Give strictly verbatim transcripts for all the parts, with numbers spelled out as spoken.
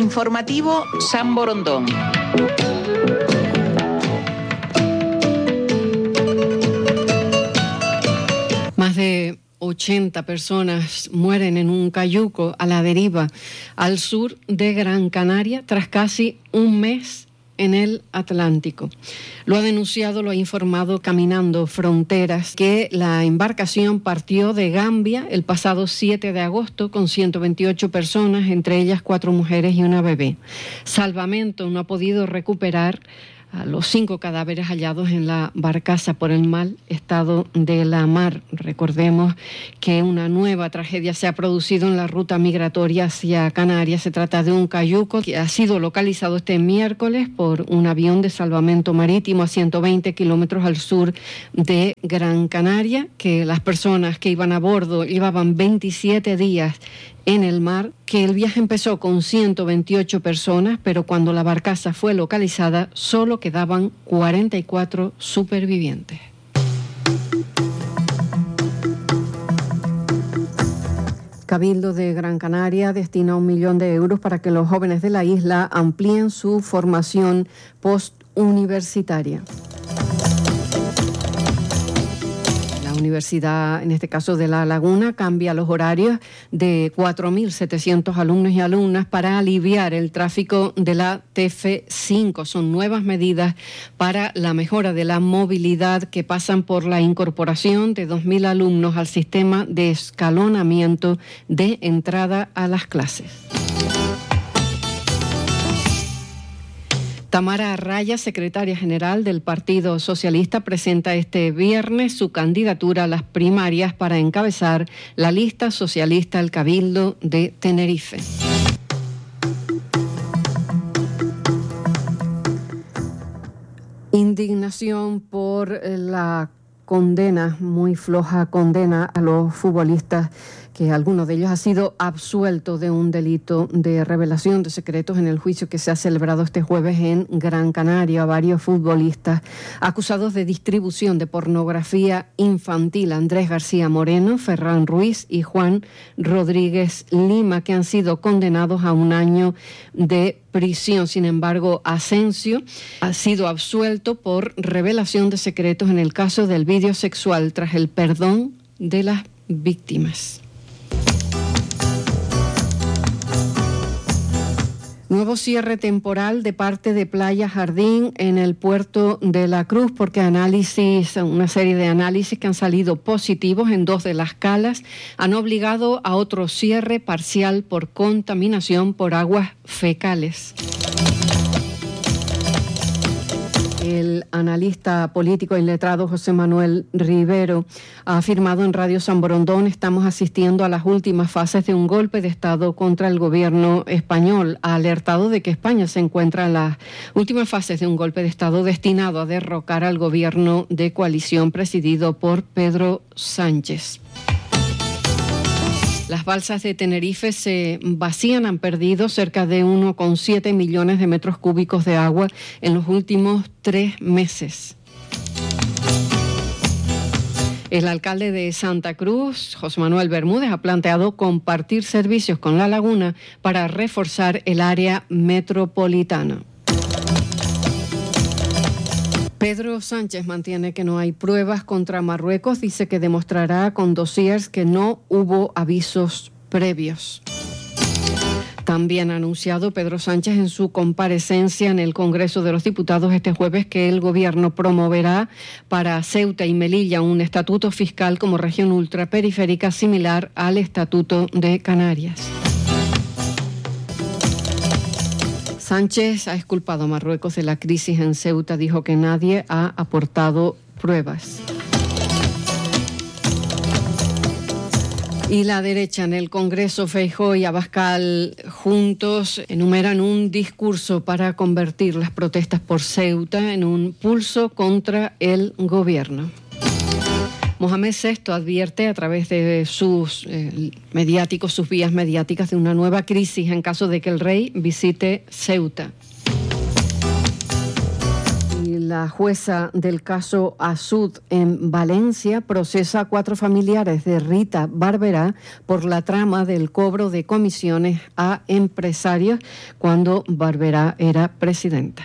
Informativo San Borondón. Más de ochenta personas mueren en un cayuco a la deriva al sur de Gran Canaria tras casi un mes en el Atlántico. Lo ha denunciado, lo ha informado Caminando Fronteras, que la embarcación partió de Gambia el pasado siete de agosto con ciento veintiocho personas, entre ellas cuatro mujeres y una bebé. Salvamento no ha podido recuperar a los cinco cadáveres hallados en la barcaza por el mal estado de la mar. Recordemos que una nueva tragedia se ha producido en la ruta migratoria hacia Canarias. Se trata de un cayuco que ha sido localizado este miércoles por un avión de salvamento marítimo a ciento veinte kilómetros al sur de Gran Canaria, que las personas que iban a bordo llevaban veintisiete días en el mar, que el viaje empezó con ciento veintiocho personas, pero cuando la barcaza fue localizada solo quedaban cuarenta y cuatro supervivientes. Cabildo de Gran Canaria destina un millón de euros para que los jóvenes de la isla amplíen su formación postuniversitaria. La Universidad, en este caso de La Laguna, cambia los horarios de cuatro mil setecientos alumnos y alumnas para aliviar el tráfico de la T F cinco. Son nuevas medidas para la mejora de la movilidad que pasan por la incorporación de dos mil alumnos al sistema de escalonamiento de entrada a las clases. Tamara Arraya, secretaria general del Partido Socialista, presenta este viernes su candidatura a las primarias para encabezar la lista socialista al Cabildo de Tenerife. Indignación por la condena, muy floja condena a los futbolistas, que alguno de ellos ha sido absuelto de un delito de revelación de secretos en el juicio que se ha celebrado este jueves en Gran Canaria. Varios futbolistas acusados de distribución de pornografía infantil, Andrés García Moreno, Ferran Ruiz y Juan Rodríguez Lima, que han sido condenados a un año de prisión. Sin embargo, Asensio ha sido absuelto por revelación de secretos en el caso del vídeo sexual tras el perdón de las víctimas. Nuevo cierre temporal de parte de Playa Jardín en el puerto de La Cruz, porque análisis, una serie de análisis que han salido positivos en dos de las calas han obligado a otro cierre parcial por contaminación por aguas fecales. El analista político y letrado José Manuel Rivero ha afirmado en Radio San Borondón: estamos asistiendo a las últimas fases de un golpe de Estado contra el gobierno español. Ha alertado de que España se encuentra en las últimas fases de un golpe de Estado destinado a derrocar al gobierno de coalición presidido por Pedro Sánchez. Las balsas de Tenerife se vacían, han perdido cerca de uno coma siete millones de metros cúbicos de agua en los últimos tres meses. El alcalde de Santa Cruz, José Manuel Bermúdez, ha planteado compartir servicios con La Laguna para reforzar el área metropolitana. Pedro Sánchez mantiene que no hay pruebas contra Marruecos. Dice que demostrará con dossiers que no hubo avisos previos. También ha anunciado Pedro Sánchez en su comparecencia en el Congreso de los Diputados este jueves que el Gobierno promoverá para Ceuta y Melilla un estatuto fiscal como región ultraperiférica similar al Estatuto de Canarias. Sánchez ha exculpado a Marruecos de la crisis en Ceuta. Dijo que nadie ha aportado pruebas. Y la derecha en el Congreso, Feijóo y Abascal juntos enumeran un discurso para convertir las protestas por Ceuta en un pulso contra el gobierno. Mohamed sexto advierte a través de sus eh, mediáticos, sus vías mediáticas, de una nueva crisis en caso de que el rey visite Ceuta. Y La jueza del caso Asud en Valencia procesa a cuatro familiares de Rita Barberá por la trama del cobro de comisiones a empresarios cuando Barberá era presidenta.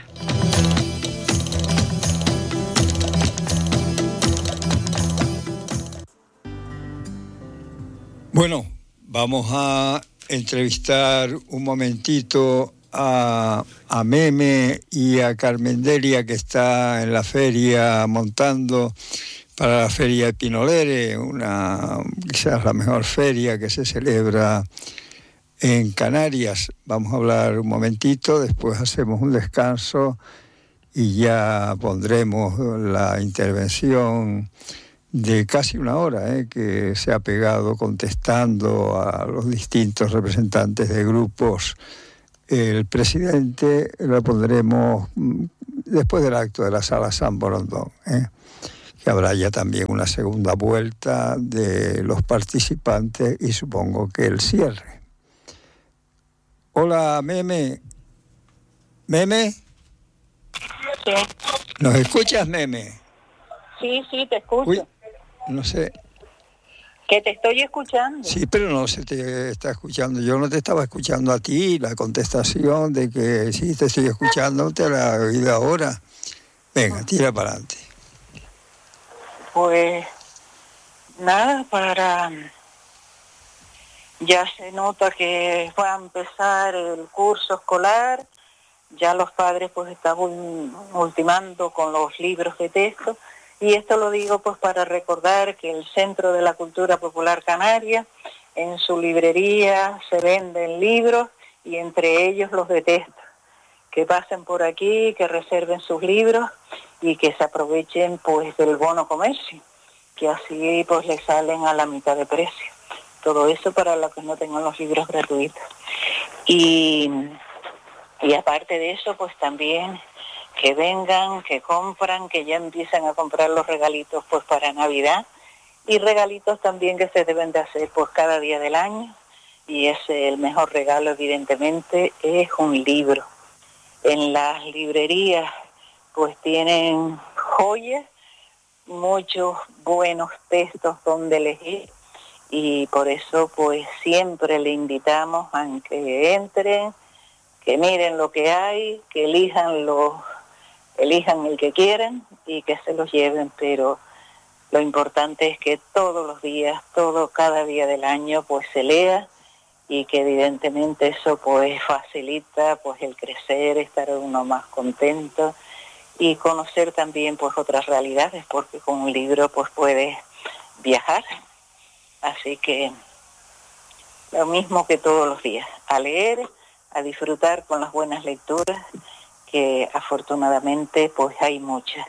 Bueno, vamos a entrevistar un momentito a, a Meme y a Carmen Delia, que está en la feria montando para la feria de Pinolere, una quizás la mejor feria que se celebra en Canarias. Vamos a hablar un momentito, después hacemos un descanso y ya pondremos la intervención de casi una hora, eh, que se ha pegado contestando a los distintos representantes de grupos. El presidente lo pondremos después del acto de la Sala San Borondón, ¿eh? Que habrá ya también una segunda vuelta de los participantes y supongo que el cierre. Hola, Meme. ¿Meme? Sí. ¿Nos escuchas, Meme? Sí, sí, te escucho. Uy, no sé. Que te estoy escuchando. Sí, pero no se te está escuchando. Yo no te estaba escuchando a ti. La contestación de que sí te estoy escuchando te la he oído ahora. Venga, tira para adelante. Pues nada, para... Ya se nota que va a empezar el curso escolar. Ya los padres pues están ultimando con los libros de texto. Y esto lo digo pues para recordar que el Centro de la Cultura Popular Canaria, en su librería se venden libros y entre ellos los de texto. Que pasen por aquí, que reserven sus libros y que se aprovechen pues del bono comercio, que así pues les salen a la mitad de precio. Todo eso para los que no tengan los libros gratuitos. Y, y aparte de eso pues también que vengan, que compran, que ya empiezan a comprar los regalitos pues para Navidad y regalitos también que se deben de hacer pues cada día del año y ese el mejor regalo evidentemente es un libro. En las librerías pues tienen joyas, muchos buenos textos donde elegir y por eso pues siempre le invitamos a que entren, que miren lo que hay, que elijan los elijan el que quieran y que se los lleven, pero lo importante es que todos los días, todo, cada día del año, pues se lea y que evidentemente eso pues facilita pues el crecer, estar uno más contento y conocer también pues otras realidades, porque con un libro pues puedes viajar. Así que lo mismo que todos los días, a leer, a disfrutar con las buenas lecturas, que afortunadamente pues hay muchas.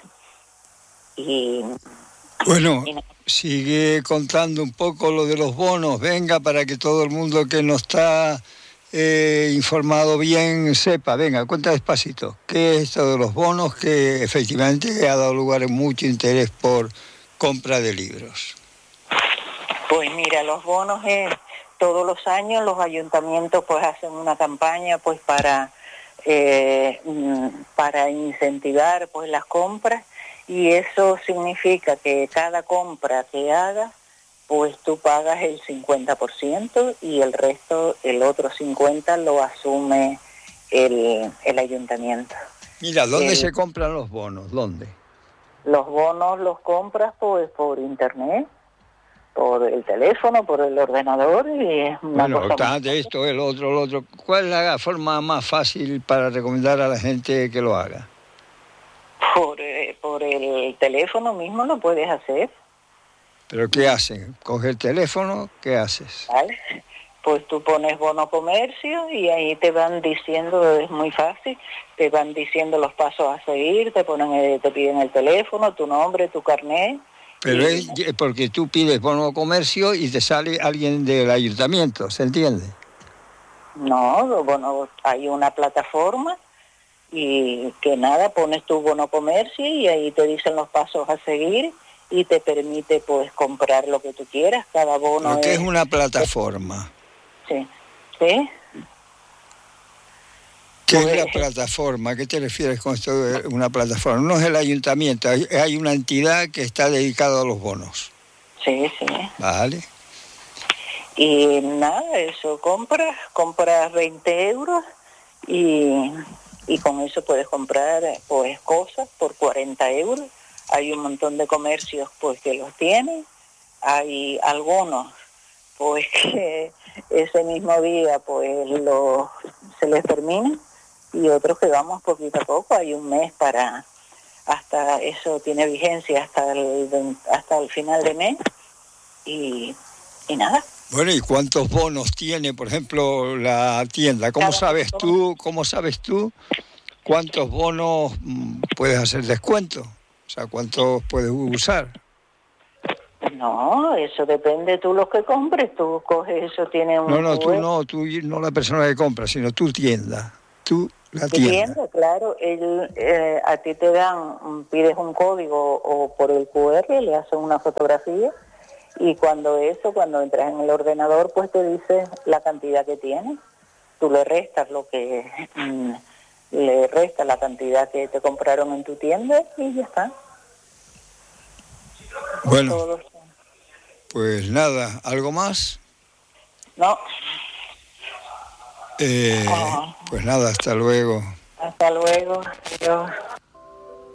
Y bueno, y no. Sigue contando un poco lo de los bonos, venga, para que todo el mundo que no está eh, informado bien sepa. Venga, cuenta despacito. ¿Qué es esto de los bonos que efectivamente ha dado lugar a mucho interés por compra de libros? Pues mira, los bonos es todos los años los ayuntamientos pues hacen una campaña pues para Eh, para incentivar pues las compras y eso significa que cada compra que hagas pues tú pagas el cincuenta por ciento y el resto, el otro cincuenta por ciento lo asume el, el ayuntamiento. Mira, ¿dónde el, se compran los bonos? ¿Dónde? Los bonos los compras pues por internet, por el teléfono, por el ordenador y es una bueno, cosa está muy... de esto, el otro, el otro. ¿Cuál es la forma más fácil para recomendar a la gente que lo haga? Por, eh, por el teléfono mismo lo puedes hacer. ¿Pero qué hacen? ¿Coge el teléfono? ¿Qué haces? ¿Vale? Pues tú pones bono comercio y ahí te van diciendo, es muy fácil, te van diciendo los pasos a seguir, te ponen, el, te piden el teléfono, tu nombre, tu carnet. Pero y... es porque tú pides bono comercio y te sale alguien del ayuntamiento, ¿se entiende? No, bueno, hay una plataforma y que nada, pones tu bono comercio y ahí te dicen los pasos a seguir y te permite pues comprar lo que tú quieras, cada bono. ¿Pero qué es, es una plataforma? Sí, sí. ¿Qué ¿Qué Pues, es la plataforma? ¿A qué te refieres con esto de una plataforma? No es el ayuntamiento, hay, hay una entidad que está dedicada a los bonos. sí, sí. Vale. Y nada, eso compras, compras veinte euros y, y con eso puedes comprar pues cosas por cuarenta euros. Hay un montón de comercios pues que los tienen, hay algunos pues que ese mismo día pues los, se les termina y otros que vamos poquito a poco, hay un mes para, hasta eso tiene vigencia hasta el, hasta el final de mes y, y nada. Bueno, ¿y cuántos bonos tiene, por ejemplo, la tienda? ¿Cómo Cada sabes uno. tú, cómo sabes tú cuántos bonos mm, puedes hacer descuento? O sea, ¿cuántos puedes usar? No, eso depende tú los que compres, tú coges eso, tiene un No, no, tú Q R. no, tú no la persona que compra, sino tu tienda. Tú, la Tu tienda. tienda, claro, él, eh, a ti te dan, pides un código o por el Q R, le hacen una fotografía y cuando eso, cuando entras en el ordenador, pues te dice la cantidad que tienes. Tú le restas lo que, mm, le restas la cantidad que te compraron en tu tienda y ya está. Bueno, Todo. pues nada, ¿algo más? No, Eh, Ah. pues nada, hasta luego. hasta luego. Adiós.